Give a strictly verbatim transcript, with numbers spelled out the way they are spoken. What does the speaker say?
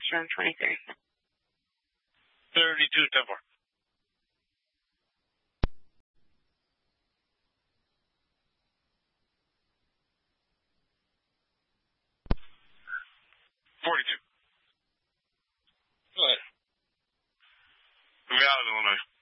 room twenty-three. thirty-two, ten four. forty-two. Go ahead. From Gallup, Illinois.